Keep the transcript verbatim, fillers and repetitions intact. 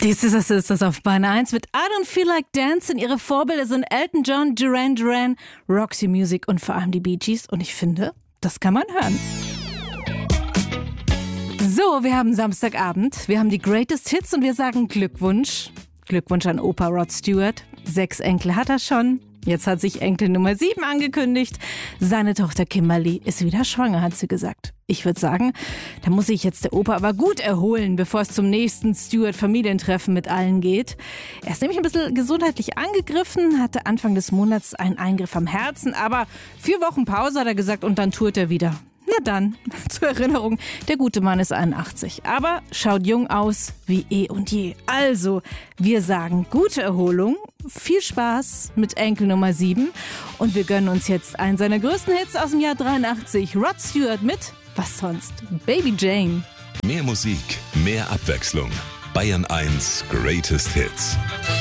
Die Sisters ist das auf Bahn eins mit I Don't Feel Like Dancing. Ihre Vorbilder sind Elton John, Duran Duran, Roxy Music und vor allem die Bee Gees. Und ich finde, das kann man hören. So, wir haben Samstagabend, wir haben die Greatest Hits und wir sagen Glückwunsch. Glückwunsch an Opa Rod Stewart. Sechs Enkel hat er schon. Jetzt hat sich Enkel Nummer sieben angekündigt. Seine Tochter Kimberly ist wieder schwanger, hat sie gesagt. Ich würde sagen, da muss sich jetzt der Opa aber gut erholen, bevor es zum nächsten Stewart-Familientreffen mit allen geht. Er ist nämlich ein bisschen gesundheitlich angegriffen, hatte Anfang des Monats einen Eingriff am Herzen, aber vier Wochen Pause hat er gesagt und dann tourt er wieder. Na dann, zur Erinnerung, der gute Mann ist einundachtzig, aber schaut jung aus wie eh und je. Also, wir sagen gute Erholung, viel Spaß mit Enkel Nummer sieben und wir gönnen uns jetzt einen seiner größten Hits aus dem Jahr dreiundachtzig, Rod Stewart mit, was sonst, Baby Jane. Mehr Musik, mehr Abwechslung. Bayern eins Greatest Hits.